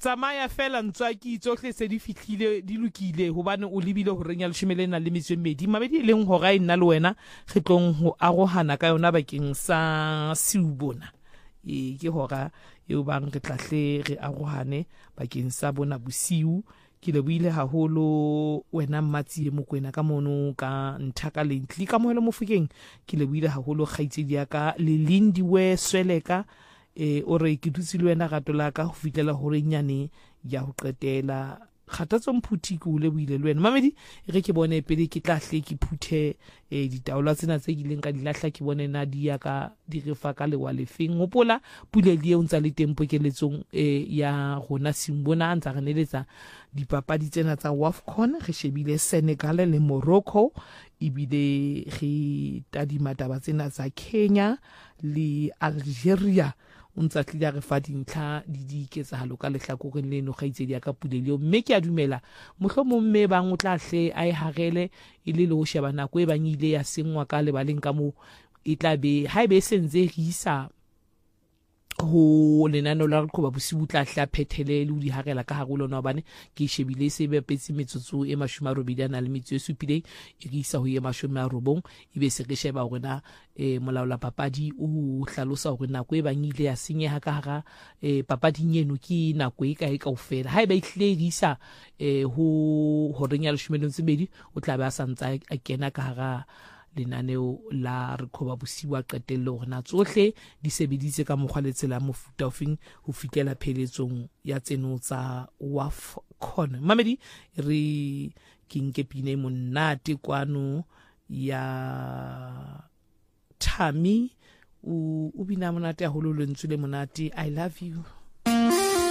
tsamaya fela ntswaki tsohle se di fihlile di lokile hobane o lebile ho renya leshome na le metso mmedi mabedi leng hora e nna le wena re tlong ho arohana ka yona bakeng sa siubona ke hora eo bang re tlahle re arohane bakeng sa bona bosiu ke le buile haholo wena Mmatsi Mokoena ka mono ka nthaka lentli ka mohelo mofukeng ke le buile haholo kgaitsedi ya ka le Lindiwe Sweleka o re ke dutse le wena gato la ka ho fitlela hore nyane ya ho qetela kgatatso mphuthi ke o lebohile le wena mamedi re ke bone pele ke tlahle ke phuthe ditaola tsena tse ileng ka dilahla ke bone na di ya ka di re fa ka lewa lefeng ngopola pule di e ntsa le tempo keletsong ya rona simbona ntsa re neletsa dipapadi tsena tsa WAFCON re shebile Senegal le Morocco ibile re tadima taba tsena tsa Kenya le Algeria untsa tlile re fa dintlha di ketsahalo ka lehlakoreng leno kgaitsedi ya ka puleleo mme ke a dumela mohlomong mme bang o tla hle a e hagele ile le ho sheba nako e bang ile ya sengwa ka lebaleng ka mo e tla be ha ebe sentse re isa ho lenano la Qhoba Bosiu tla hla phethele le di hagela ka harolo na bane ke shebile se be petse metsotso e 80 le metso e supileng e re isa ho ye 90 ebe se re sheba hore na molaola papadi o hlalosa hore nako e bang ile ya senyeha ka hara papading eno ke nako e kae kaofela ha eba ihle re isa ho renya leshome o tla ba santsa a kena ka hara lenaneo la Qhoba Bosiu a qetelle hore na tsohle di sebeditse ka mokgwa le tsela mofuta ofeng ho fitela pheletsong ya tseno tsa WAFCON mamedi re kinke pine monate kwano ya Thami o bina monate haholo lentswe le monate I love you.